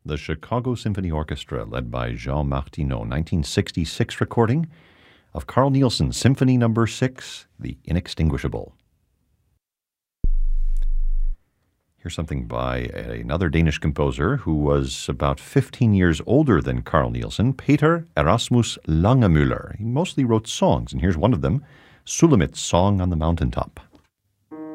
The Chicago Symphony Orchestra, led by Jean Martineau, 1966 recording of Carl Nielsen Symphony No. 6, The Inextinguishable. Here's something by another Danish composer who was about 15 years older than Carl Nielsen, Peter Erasmus Langemüller. He mostly wrote songs, and here's one of them, Sulamit's Song on the Mountaintop.